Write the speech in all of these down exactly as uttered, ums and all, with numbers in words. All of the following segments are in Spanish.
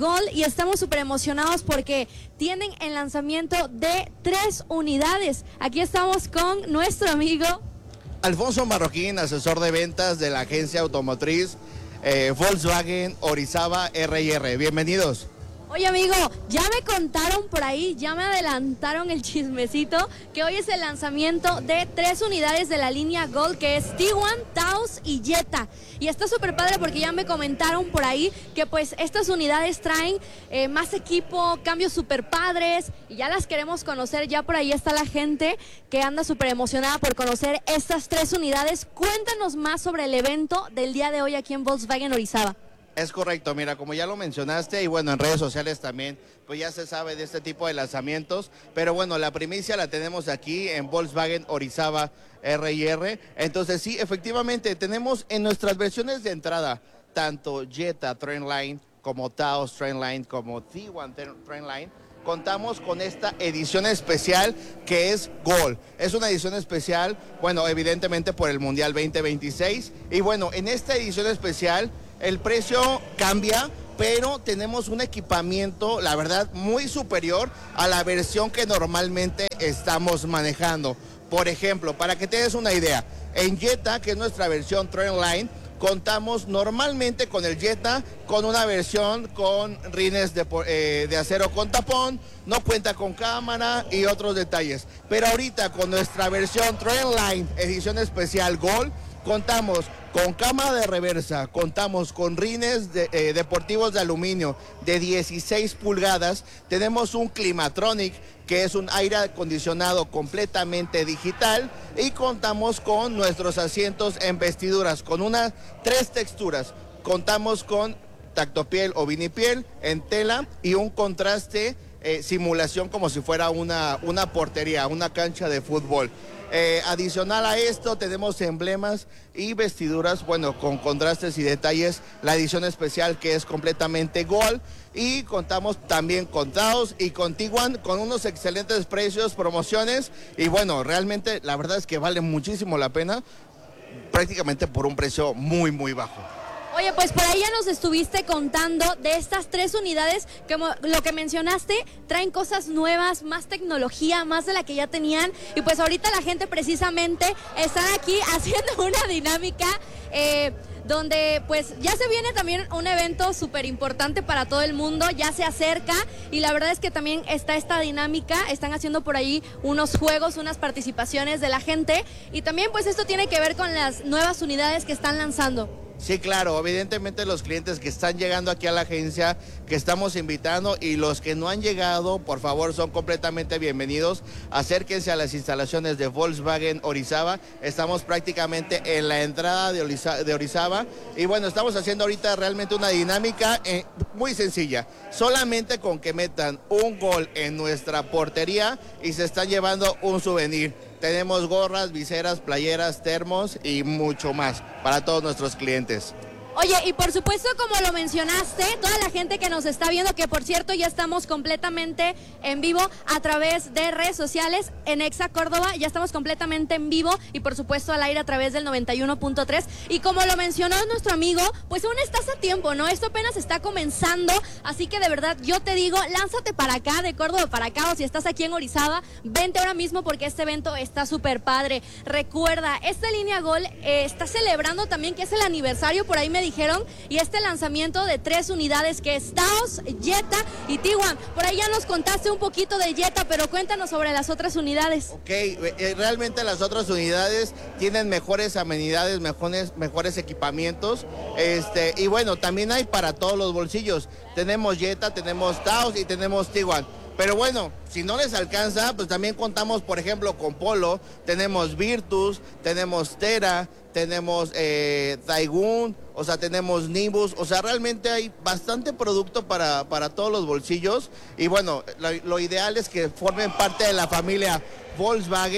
Gol y estamos súper emocionados porque tienen el lanzamiento de tres unidades. Aquí estamos con nuestro amigo Alfonso Marroquín, asesor de ventas de la agencia automotriz eh, Volkswagen Orizaba R y R. Bienvenidos. Oye amigo, ya me contaron por ahí, ya me adelantaron el chismecito que hoy es el lanzamiento de tres unidades de la línea Gold, que es Tiguan, Taos y Jetta. Y está súper padre porque ya me comentaron por ahí que pues estas unidades traen eh, más equipo, cambios súper padres y ya las queremos conocer. Ya por ahí está la gente que anda súper emocionada por conocer estas tres unidades. Cuéntanos más sobre el evento del día de hoy aquí en Volkswagen Orizaba. Es correcto, mira, como ya lo mencionaste y bueno, en redes sociales también, pues ya se sabe de este tipo de lanzamientos, pero bueno, la primicia la tenemos aquí en Volkswagen Orizaba R y R. Entonces sí, efectivamente, tenemos en nuestras versiones de entrada, tanto Jetta Trendline, como Taos Trendline, como Tiguan Trendline, contamos con esta edición especial que es Gold. Es una edición especial, bueno, evidentemente por el Mundial veinte veintiséis, y bueno, en esta edición especial el precio cambia, pero tenemos un equipamiento, la verdad, muy superior a la versión que normalmente estamos manejando. Por ejemplo, para que te des una idea, en Jetta, que es nuestra versión Trendline, contamos normalmente con el Jetta con una versión con rines de, eh, de acero con tapón, no cuenta con cámara y otros detalles. Pero ahorita con nuestra versión Trendline, edición especial Gold, contamos con cámara de reversa, contamos con rines de, eh, deportivos de aluminio de dieciséis pulgadas, tenemos un Climatronic, que es un aire acondicionado completamente digital, y contamos con nuestros asientos en vestiduras, con unas tres texturas. Contamos con tactopiel o vinipiel en tela y un contraste, eh, simulación como si fuera una, una portería, una cancha de fútbol. Eh, adicional a esto tenemos emblemas y vestiduras, bueno, con contrastes y detalles, la edición especial que es completamente Gold, y contamos también con Taos y con Tiguan con unos excelentes precios, promociones, y bueno, realmente la verdad es que vale muchísimo la pena, prácticamente por un precio muy muy bajo. Oye, pues por ahí ya nos estuviste contando de estas tres unidades, como lo que mencionaste, traen cosas nuevas, más tecnología, más de la que ya tenían, y pues ahorita la gente precisamente está aquí haciendo una dinámica eh, donde pues ya se viene también un evento súper importante para todo el mundo, ya se acerca, y la verdad es que también está esta dinámica, están haciendo por ahí unos juegos, unas participaciones de la gente, y también pues esto tiene que ver con las nuevas unidades que están lanzando. Sí, claro, evidentemente los clientes que están llegando aquí a la agencia, que estamos invitando, y los que no han llegado, por favor, son completamente bienvenidos. Acérquense a las instalaciones de Volkswagen Orizaba. Estamos prácticamente en la entrada de, Oriza, de Orizaba. Y bueno, estamos haciendo ahorita realmente una dinámica eh, muy sencilla. Solamente con que metan un gol en nuestra portería y se están llevando un souvenir. Tenemos gorras, viseras, playeras, termos y mucho más para todos nuestros clientes. Oye, y por supuesto, como lo mencionaste, toda la gente que nos está viendo, que por cierto ya estamos completamente en vivo a través de redes sociales en Exa Córdoba, ya estamos completamente en vivo y por supuesto al aire a través del noventa y uno punto tres, y como lo mencionó nuestro amigo, pues aún estás a tiempo, ¿no? Esto apenas está comenzando, así que de verdad yo te digo, lánzate para acá, de Córdoba para acá, o si estás aquí en Orizaba, vente ahora mismo porque este evento está súper padre. Recuerda, esta línea Gold eh, está celebrando también que es el aniversario, por ahí me dijeron, y este lanzamiento de tres unidades que es Taos, Jetta y Tiguan. Por ahí ya nos contaste un poquito de Jetta, pero cuéntanos sobre las otras unidades. Ok, eh, realmente las otras unidades tienen mejores amenidades, mejores, mejores equipamientos, este, y bueno, también hay para todos los bolsillos. Tenemos Jetta, tenemos Taos y tenemos Tiguan. Pero bueno, si no les alcanza, pues también contamos, por ejemplo, con Polo, tenemos Virtus, tenemos Tera, tenemos eh, Taigun, o sea, tenemos Nimbus, o sea, realmente hay bastante producto para, para todos los bolsillos, y bueno, lo, lo ideal es que formen parte de la familia Volkswagen,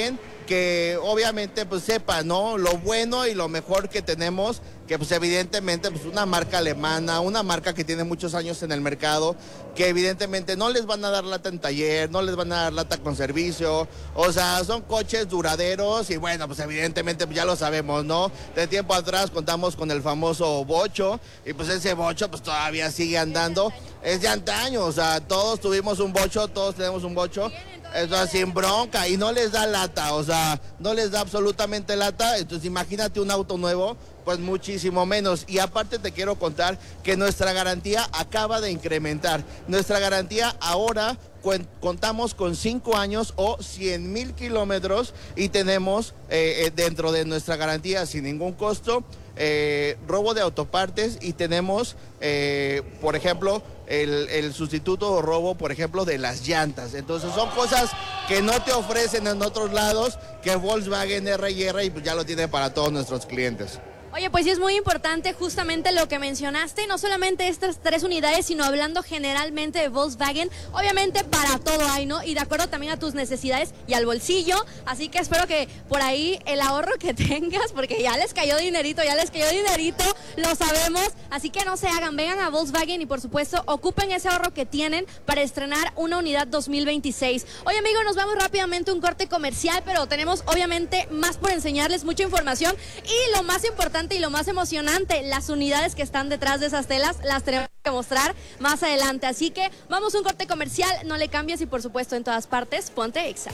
que obviamente pues sepa, ¿no? Lo bueno y lo mejor que tenemos, que pues evidentemente pues una marca alemana, una marca que tiene muchos años en el mercado, que evidentemente no les van a dar lata en taller, no les van a dar lata con servicio, o sea, son coches duraderos y bueno, pues evidentemente pues ya lo sabemos, ¿no? De tiempo atrás contamos con el famoso bocho y pues ese bocho pues todavía sigue andando, es de antaño, o sea, todos tuvimos un bocho, todos tenemos un bocho. Eso sin bronca y no les da lata, o sea, no les da absolutamente lata, entonces imagínate un auto nuevo, pues muchísimo menos. Y aparte te quiero contar que nuestra garantía acaba de incrementar. Nuestra garantía ahora contamos con cinco años o cien mil kilómetros y tenemos eh, dentro de nuestra garantía sin ningún costo eh, robo de autopartes y tenemos, eh, por ejemplo, el, el sustituto o robo, por ejemplo, de las llantas. Entonces son cosas que no te ofrecen en otros lados, que Volkswagen R y R y pues ya lo tiene para todos nuestros clientes. Oye, pues sí es muy importante justamente lo que mencionaste, no solamente estas tres unidades, sino hablando generalmente de Volkswagen, obviamente para todo hay, ¿no? Y de acuerdo también a tus necesidades y al bolsillo, así que espero que por ahí el ahorro que tengas, porque ya les cayó dinerito, ya les cayó dinerito, lo sabemos, así que no se hagan, vengan a Volkswagen y por supuesto ocupen ese ahorro que tienen para estrenar una unidad dos mil veintiséis. Oye, amigo, nos vamos rápidamente a un corte comercial, pero tenemos obviamente más por enseñarles, mucha información y lo más importante y lo más emocionante, las unidades que están detrás de esas telas las tenemos que mostrar más adelante, así que vamos a un corte comercial, no le cambies y por supuesto en todas partes, ponte Exa.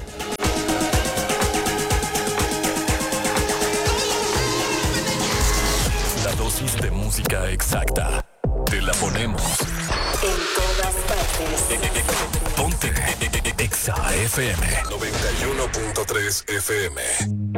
La dosis de música exacta, te la ponemos en todas partes. Ponte Exa F M noventa y uno punto tres F M.